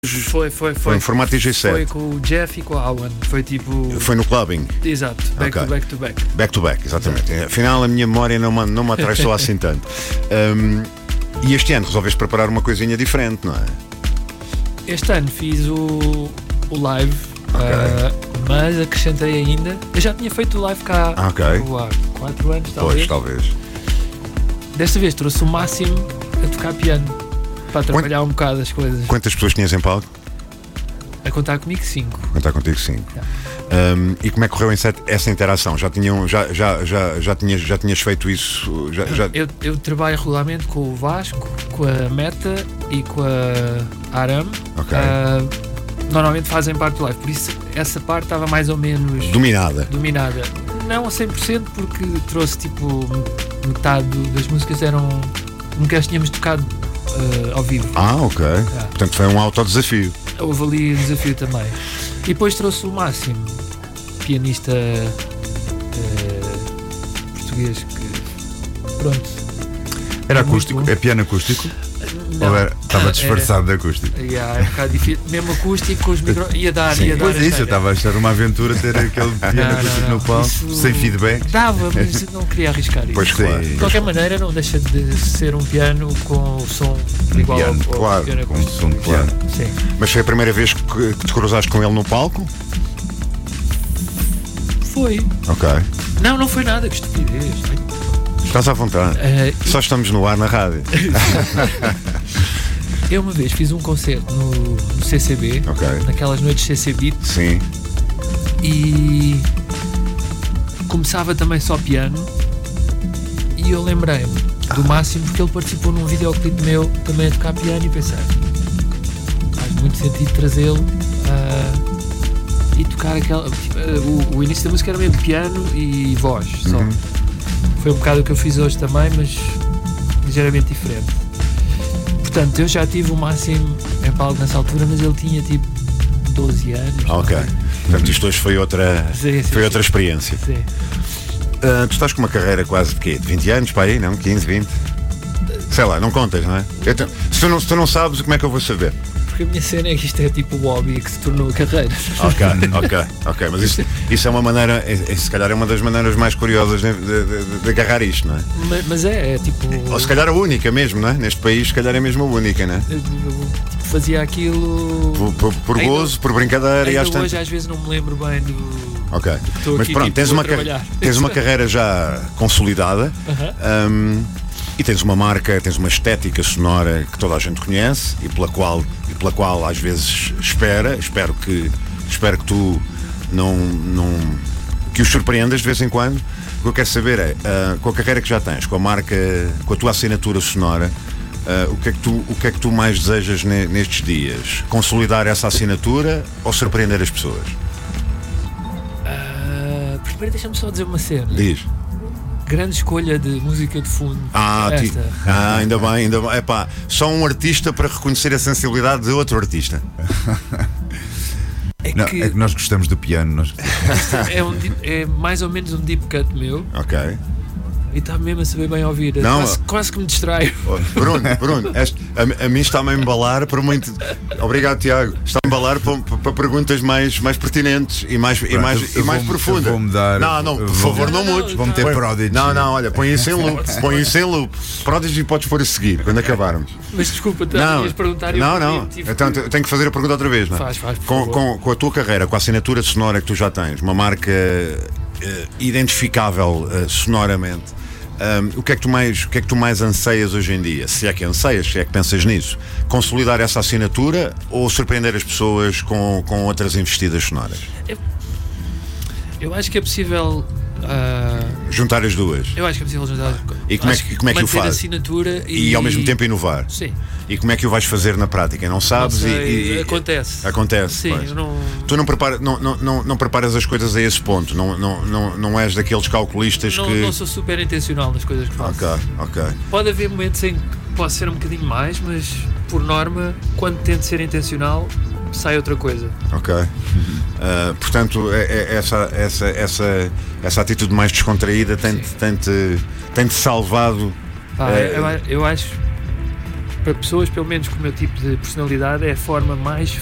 Foi em formato DJ7. Foi com o Jeff e com a Alan. Foi tipo. Foi no clubbing. Exato, back to back to back. Back to back, exatamente. Afinal, a minha memória não me atraiçou assim tanto. E este ano resolveste preparar uma coisinha diferente, não é? Este ano fiz o live, mas acrescentei ainda. Eu já tinha feito o live cá há 4 anos, talvez. Pois, talvez. Desta vez trouxe o Máximo a tocar piano para trabalhar um bocado as coisas. Quantas pessoas tinhas em palco? A contar comigo 5. Contar contigo 5. E como é que correu essa interação? Já tinhas feito isso? Eu trabalho regularmente com o Vasco, com a Meta e com a Aram. Normalmente fazem parte do live, por isso essa parte estava mais ou menos dominada. Não a 100%, porque trouxe tipo metade das músicas nunca as tínhamos tocado ao vivo. Portanto foi um autodesafio. Houve ali desafio também. E depois trouxe o Máximo, pianista português que pronto. Era acústico? É piano acústico? Não, ou estava disfarçado de acústico? É um bocado difícil. Mesmo acústico com os microfones. Ia dar. Pois é, isso, eu estava a achar uma aventura ter aquele piano acústico no palco, sem feedback. Dava, mas não queria arriscar isso. Pois claro. De qualquer maneira, não deixa de ser um piano com o som igual piano, ao claro, piano com o som de piano. Sim. Mas foi a primeira vez que te cruzaste com ele no palco? Foi. Não foi nada, que estupidez. Estás à vontade. Só estamos no ar na rádio. Eu uma vez fiz um concerto no CCB, naquelas noites CC Beat. Sim. E começava também só piano. E eu lembrei-me do Máximo, porque ele participou num videoclipe meu também a tocar piano, e pensei, faz muito sentido trazê-lo e tocar aquela. O início da música era mesmo piano e voz só. Foi um bocado o que eu fiz hoje também, mas ligeiramente diferente. Portanto, eu já tive o Máximo em palco nessa altura, mas ele tinha tipo 12 anos. Portanto, isto hoje foi outra experiência. Sim. Tu estás com uma carreira quase de quê? De 20 anos para aí, não? 15, 20? Sei lá, não contas, não é? Se tu não sabes, como é que eu vou saber? Porque a minha cena é que isto é tipo o hobby que se tornou a carreira. Ok. Mas isso é uma maneira, se calhar é uma das maneiras mais curiosas de agarrar isto, não é? Mas é tipo. Ou se calhar a única mesmo, não é? Neste país, se calhar é mesmo a única, não é? Eu fazia aquilo. Por gozo, por brincadeira e às hoje às vezes não me lembro bem do. Mas aqui, pronto, tipo, tens uma carreira já consolidada. E tens uma marca, tens uma estética sonora que toda a gente conhece e pela qual às vezes espero que tu não que os surpreendas de vez em quando. O que eu quero saber é, com a carreira que já tens, com a marca, com a tua assinatura sonora, o que é que tu mais desejas nestes dias? Consolidar essa assinatura ou surpreender as pessoas? Primeiro deixa-me só dizer uma cena. Diz. Grande escolha de música de fundo. Ainda bem. Epá, só um artista para reconhecer a sensibilidade de outro artista. É que nós gostamos do piano. É mais ou menos um deep cut meu. E está mesmo a saber bem ouvir. Quase que me distraio. Bruno, a mim está-me a embalar para muito. Obrigado, Tiago. Está-me a embalar para perguntas mais pertinentes e mais profundas. Por favor, não mudes. Vamos ter Prodigy. Não, olha, põe isso em loop. Prodigy podes pôr a seguir, quando acabarmos. Mas desculpa, ias perguntar. Não. Então tenho que fazer a pergunta outra vez, não é? Faz, com a tua carreira, com a assinatura sonora que tu já tens, uma marca identificável sonoramente. O que é que tu mais anseias hoje em dia? Se é que anseias, se é que pensas nisso, consolidar essa assinatura ou surpreender as pessoas com outras investidas sonoras? Eu acho que é possível juntar as duas. Eu acho que é possível juntar. E como é que o fazes? Assinatura e ao mesmo tempo inovar. Sim. E como é que o vais fazer na prática? Não sabes? Acontece. Sim, Tu não preparas as coisas a esse ponto. Não és daqueles calculistas que. Não sou super intencional nas coisas que faço. Ok. Pode haver momentos em que posso ser um bocadinho mais, mas por norma, quando tento ser intencional, sai outra coisa. Portanto, essa atitude mais descontraída tem-te salvado. Eu acho para pessoas, pelo menos com o meu tipo de personalidade, é a forma mais